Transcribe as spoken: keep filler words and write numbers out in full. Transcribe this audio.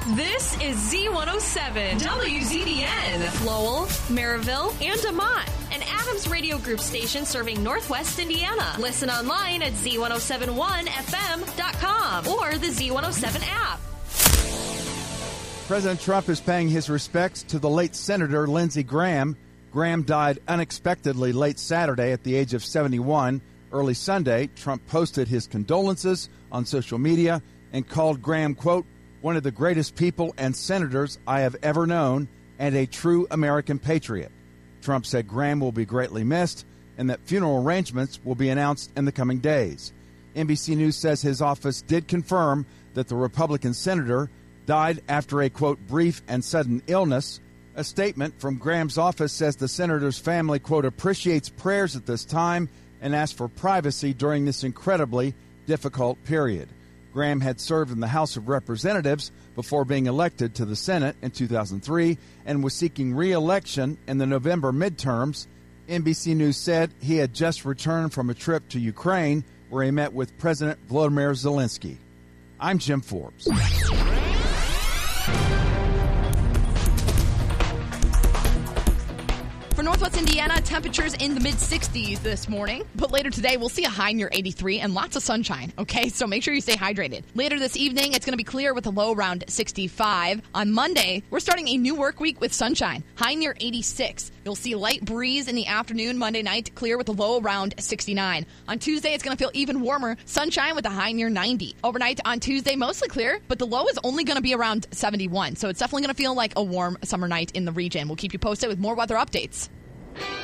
This is Z one oh seven, W Z D N, Lowell, Maryville, and Demont, an Adams Radio Group station serving Northwest Indiana. Listen online at Z one oh seven one F M dot com or the Z one oh seven app. President Trump is paying his respects to the late Senator Lindsey Graham. Graham died unexpectedly late Saturday at the age of seventy-one. Early Sunday, Trump posted his condolences on social media and called Graham, quote, one of the greatest people and senators I have ever known and a true American patriot. Trump said Graham will be greatly missed and that funeral arrangements will be announced in the coming days. N B C News says his office did confirm that the Republican senator died after a, quote, brief and sudden illness. A statement from Graham's office says the senator's family, quote, appreciates prayers at this time and asks for privacy during this incredibly difficult period. Graham had served in the House of Representatives before being elected to the Senate in two thousand three and was seeking re-election in the November midterms. N B C News said he had just returned from a trip to Ukraine where he met with President Volodymyr Zelensky. I'm Jim Forbes. For Northwest Indiana, temperatures in the mid-sixties this morning. But later today, we'll see a high near eighty-three and lots of sunshine, okay? So make sure you stay hydrated. Later this evening, it's going to be clear with a low around sixty-five. On Monday, we're starting a new work week with sunshine, high near eighty-six. You'll see light breeze in the afternoon Monday night, clear with a low around sixty-nine. On Tuesday, it's going to feel even warmer, sunshine with a high near ninety. Overnight on Tuesday, mostly clear, but the low is only going to be around seventy-one. So it's definitely going to feel like a warm summer night in the region. We'll keep you posted with more weather updates.